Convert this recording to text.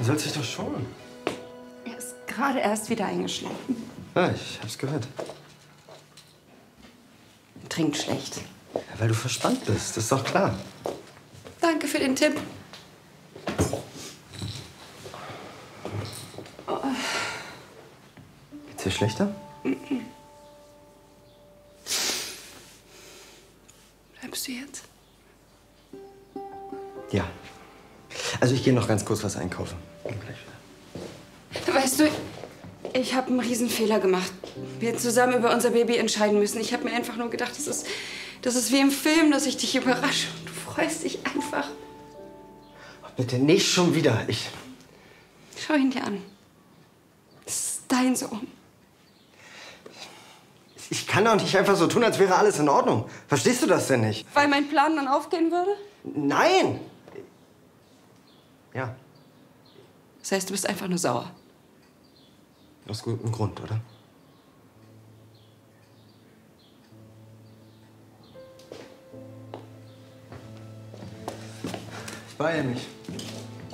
Du sollst dich doch schonen. Er ist gerade erst wieder eingeschlafen. Ja, ich hab's gehört. Trinkt schlecht. Ja, weil du verspannt bist, das ist doch klar. Danke für den Tipp. Geht's dir schlechter? Bleibst du jetzt? Ja. Also ich gehe noch ganz kurz was einkaufen. Bin gleich wieder. Weißt du, ich habe einen Riesenfehler gemacht. Wir hätten zusammen über unser Baby entscheiden müssen. Ich habe mir einfach nur gedacht, das ist wie im Film, dass ich dich überrasche. Und du freust dich einfach. Bitte nicht schon wieder. Schau ihn dir an. Das ist dein Sohn. Ich kann doch nicht einfach so tun, als wäre alles in Ordnung. Verstehst du das denn nicht? Weil mein Plan dann aufgehen würde? Nein! Ja, Das heißt, du bist einfach nur sauer. aus gutem Grund, oder? Ich beeile mich.